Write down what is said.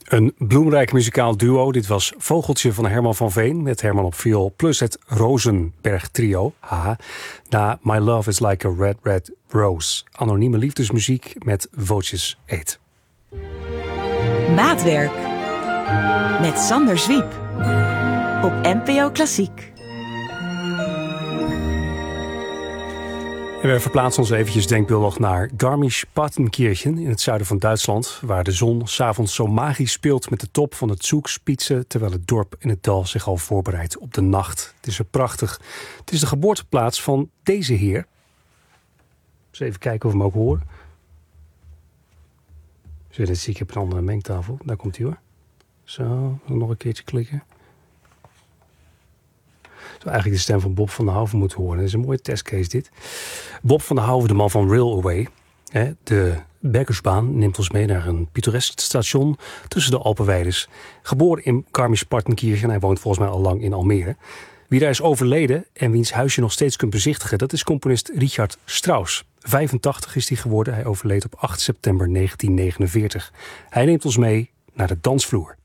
Een bloemrijk muzikaal duo. Dit was Vogeltje van Herman van Veen met Herman op viool plus het Rosenberg trio. Haha. Na My Love is Like a Red Red Rose. Anonieme liefdesmuziek met Voces 8. Maatwerk met Sander Zwiep op NPO Klassiek. En we verplaatsen ons eventjes denkbeeldig naar Garmisch-Partenkirchen in het zuiden van Duitsland, waar de zon 's avonds zo magisch speelt met de top van het Zugspitze, terwijl het dorp in het dal zich al voorbereidt op de nacht. Het is er prachtig. Het is de geboorteplaats van deze heer. Dus even kijken of we hem ook horen. Zo, dit zie ik op een andere mengtafel. Daar komt hij hoor. Zo, nog een keertje klikken. Zou eigenlijk de stem van Bob van der Houven moeten horen. Dat is een mooie testcase dit. Bob van der Houven, de man van Railway. De Bergersbaan neemt ons mee naar een pittoresk station tussen de Alpenweides. Geboren in Garmisch-Partenkirchen. Hij woont volgens mij al lang in Almere. Wie daar is overleden en wiens huis je nog steeds kunt bezichtigen, dat is componist Richard Strauss. 85 is hij geworden. Hij overleed op 8 september 1949. Hij neemt ons mee naar de dansvloer.